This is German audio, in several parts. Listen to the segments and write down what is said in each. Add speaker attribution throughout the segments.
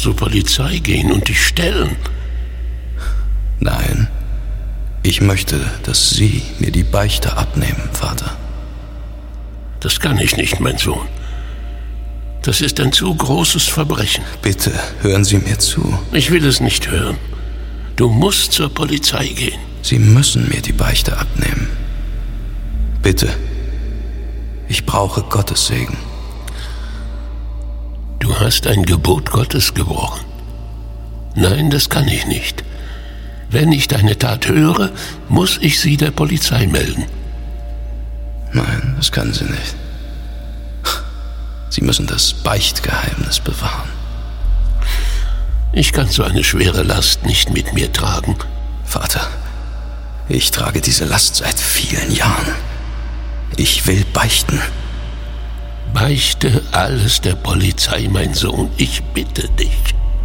Speaker 1: zur Polizei gehen und dich stellen.
Speaker 2: Nein, ich möchte, dass Sie mir die Beichte abnehmen, Vater.
Speaker 1: Das kann ich nicht, mein Sohn. Das ist ein zu großes Verbrechen.
Speaker 2: Bitte, hören Sie mir zu.
Speaker 1: Ich will es nicht hören. Du musst zur Polizei gehen.
Speaker 2: Sie müssen mir die Beichte abnehmen. Bitte. Ich brauche Gottes Segen.
Speaker 1: Du hast ein Gebot Gottes gebrochen. Nein, das kann ich nicht. Wenn ich deine Tat höre, muss ich sie der Polizei melden.
Speaker 2: Nein, das können Sie nicht. Sie müssen das Beichtgeheimnis bewahren.
Speaker 1: Ich kann so eine schwere Last nicht mit mir tragen.
Speaker 2: Vater, ich trage diese Last seit vielen Jahren. Ich will beichten.
Speaker 1: Beichte alles der Polizei, mein Sohn. Ich bitte dich.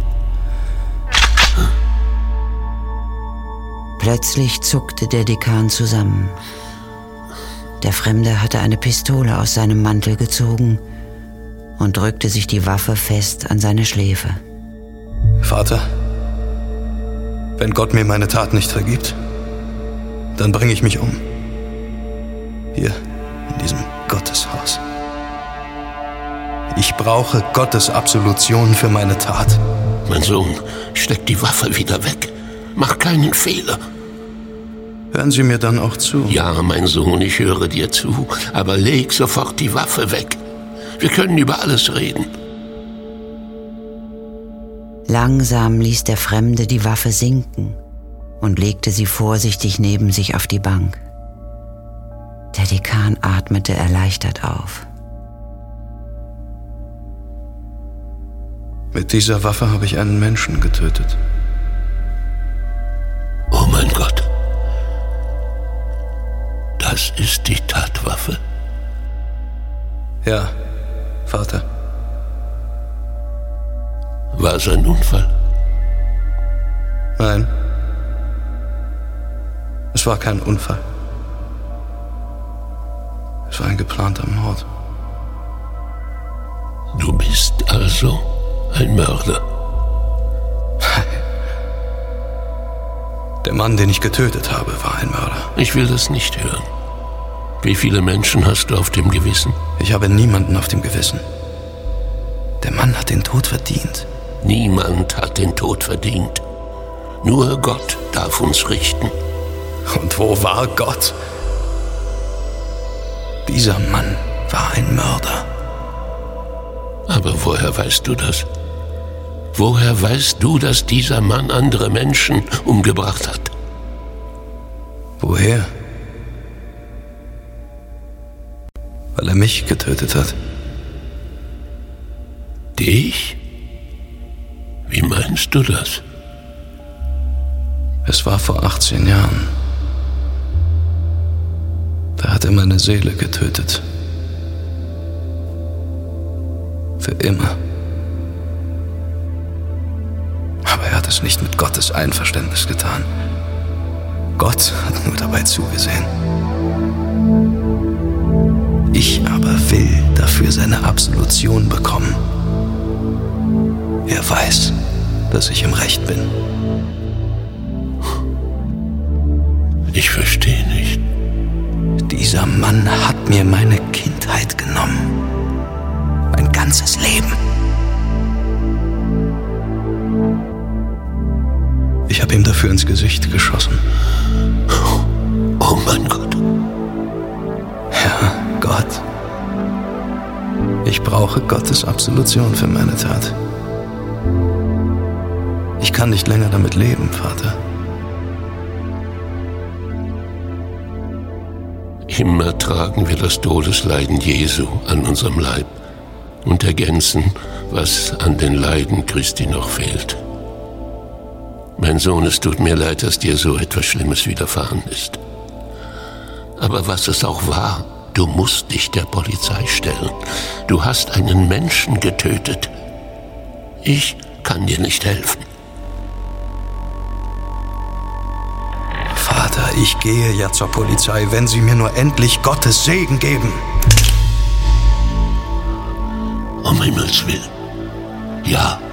Speaker 3: Plötzlich zuckte der Dekan zusammen. Der Fremde hatte eine Pistole aus seinem Mantel gezogen und drückte sich die Waffe fest an seine Schläfe.
Speaker 2: Vater, wenn Gott mir meine Tat nicht vergibt, dann bringe ich mich um. Hier, in diesem Gotteshaus. Ich brauche Gottes Absolution für meine Tat.
Speaker 1: Mein Sohn, steck die Waffe wieder weg. Mach keinen Fehler.
Speaker 2: Hören Sie mir dann auch zu?
Speaker 1: Ja, mein Sohn, ich höre dir zu, aber leg sofort die Waffe weg. Wir können über alles reden.
Speaker 3: Langsam ließ der Fremde die Waffe sinken und legte sie vorsichtig neben sich auf die Bank. Der Dekan atmete erleichtert auf.
Speaker 2: Mit dieser Waffe habe ich einen Menschen getötet.
Speaker 1: Oh mein Gott. Das ist die Tatwaffe?
Speaker 2: Ja, Vater.
Speaker 1: War es ein Unfall?
Speaker 2: Nein. Es war kein Unfall. Es war ein geplanter Mord.
Speaker 1: Du bist also ein Mörder?
Speaker 2: Der Mann, den ich getötet habe, war ein Mörder.
Speaker 1: Ich will das nicht hören. Wie viele Menschen hast du auf dem Gewissen?
Speaker 2: Ich habe niemanden auf dem Gewissen. Der Mann hat den Tod verdient.
Speaker 1: Niemand hat den Tod verdient. Nur Gott darf uns richten.
Speaker 2: Und wo war Gott? Dieser Mann war ein Mörder.
Speaker 1: Aber woher weißt du das? Woher weißt du, dass dieser Mann andere Menschen umgebracht hat?
Speaker 2: Woher? Weil er mich getötet hat.
Speaker 1: Dich? Wie meinst du das?
Speaker 2: Es war vor 18 Jahren. Da hat er meine Seele getötet. Für immer. Aber er hat es nicht mit Gottes Einverständnis getan. Gott hat nur dabei zugesehen. Ich aber will dafür seine Absolution bekommen. Er weiß, dass ich im Recht bin.
Speaker 1: Ich verstehe nicht.
Speaker 2: Dieser Mann hat mir meine Kindheit genommen. Mein ganzes Leben. Ich habe ihm dafür ins Gesicht geschossen.
Speaker 1: Oh mein Gott.
Speaker 2: Ja, Gott. Ich brauche Gottes Absolution für meine Tat. Ich kann nicht länger damit leben, Vater.
Speaker 1: Immer tragen wir das Todesleiden Jesu an unserem Leib und ergänzen, was an den Leiden Christi noch fehlt. Mein Sohn, es tut mir leid, dass dir so etwas Schlimmes widerfahren ist. Aber was es auch war, du musst dich der Polizei stellen. Du hast einen Menschen getötet. Ich kann dir nicht helfen.
Speaker 2: Vater, ich gehe ja zur Polizei, wenn Sie mir nur endlich Gottes Segen geben.
Speaker 1: Um Himmels Willen. Ja.